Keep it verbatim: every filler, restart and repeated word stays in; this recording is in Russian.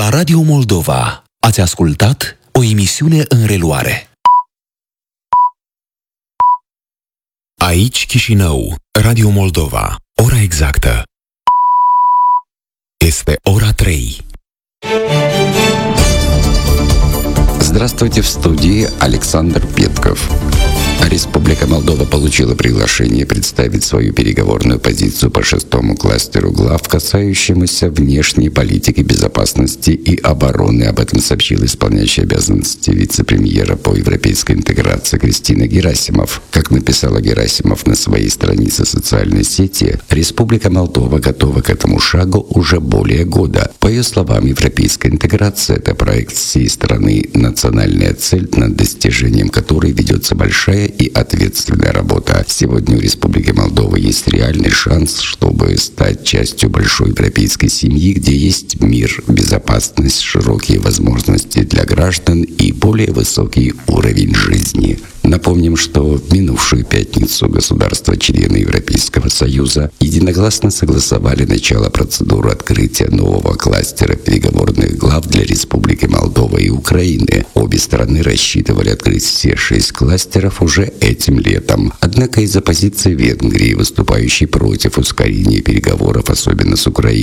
La Radio Moldova ați ascultat o emisiune în reluare. Aici Chișinău, Radio Moldova. Ora exactă este ora trei. Здравствуйте, в студии Александр Петков. Республика Молдова получила приглашение представить свою переговорную позицию по шестому кластеру глав, касающемуся внешней политики, безопасности и обороны. Об этом сообщила исполняющая обязанности вице-премьера по европейской интеграции Кристина Герасимов. Как написала Герасимов на своей странице социальной сети, Республика Молдова готова к этому шагу уже более года. По ее словам, европейская интеграция – это проект всей страны, национальная цель, над достижением которой ведется большая и ответственная работа. Сегодня у Республики Молдова есть реальный шанс, чтобы стать частью большой европейской семьи, где есть мир, безопасность, широкие возможности для граждан и более высокий уровень жизни. Напомним, что в минувшую пятницу государства-члены Европейского Союза единогласно согласовали начало процедуры открытия нового кластера переговорных глав для Республики Молдова и Украины. Обе стороны рассчитывали открыть все шесть кластеров уже этим летом. Однако из-за позиции Венгрии, выступающей против ускорения переговоров, особенно с Украиной,